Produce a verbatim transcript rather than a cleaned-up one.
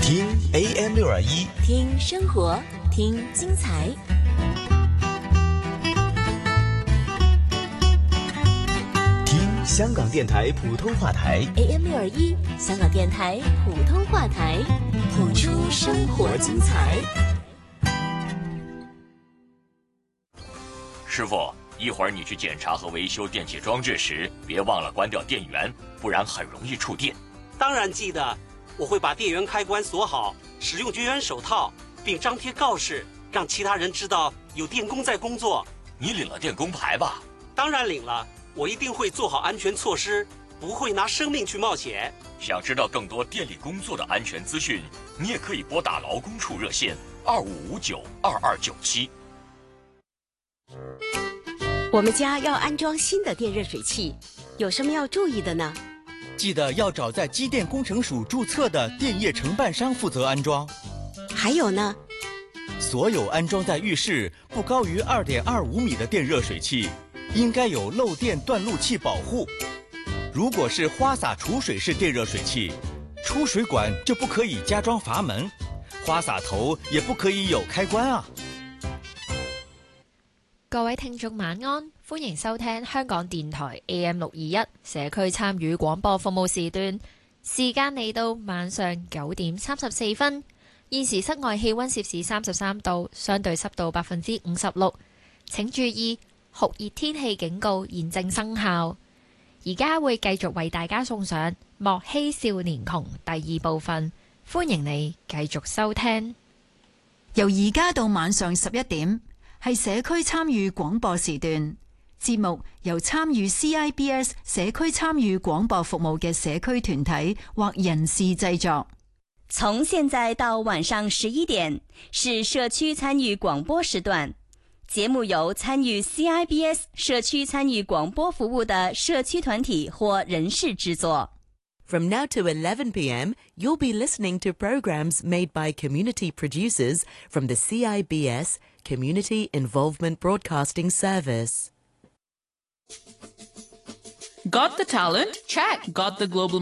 听 A M 六二一， 听生活，听精彩。 听香港电台普通话台 A M 六二一，香港电台普通话台，谱出生活精彩。 师傅，一会儿你去检查和维修电器装置时，别忘了关掉电源，不然很容易触电。 当然记得，我会把电源开关锁好，使用绝缘手套，并张贴告示，让其他人知道有电工在工作。 你领了电工牌吧？ 当然领了，我一定会做好安全措施，不会拿生命去冒险。 想知道更多电力工作的安全资讯，你也可以拨打劳工处热线二五五九二二九七。 我们家要安装新的电热水器，有什么要注意的呢？ 记得要找在机电工程署注册的电业承办商负责安装。 还有呢？ 所有安装在浴室不高于 二点二五米的电热水器，应该有漏电断路器保护。如果是花洒储水式电热水器，出水管就不可以加装阀门，花洒头也不可以有开关啊。 各位聽眾晚安，歡迎收聽香港電台 A M 六二一社區參與廣播服務時段，時間嚟到晚上九點三十四分。現時室外氣溫攝氏三十三度，相對濕度百分之五十六。請注意酷熱天氣警告現正生效。而家會繼續為大家送上《莫欺少年窮》第二部分，歡迎你繼續收聽。 由而家到晚上十一點。係社區參與廣播時段，節目由參與 C I B S 社區參與廣播服務嘅社區團體或人士製作。 從現在到晚上十一點是社區參與廣播時段，節目由參與 C I B S 社區參與廣播服務的社區團體或人士製作。 From now to eleven p m, you'll be listening to programs made by community producers from the C I B S Community Involvement Broadcasting Service. Got the talent? Check. Got the global